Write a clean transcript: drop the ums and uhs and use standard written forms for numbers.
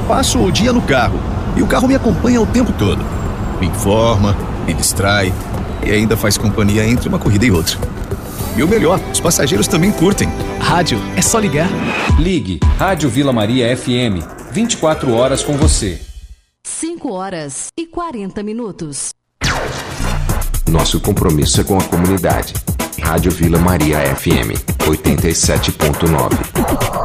Passo o dia no carro e o carro me acompanha o tempo todo. Me informa, me distrai e ainda faz companhia entre uma corrida e outra. E o melhor, os passageiros também curtem. Rádio, é só ligar. Ligue Rádio Vila Maria FM, 24 horas com você. 5h40. Nosso compromisso é com a comunidade. Rádio Vila Maria FM 87.9.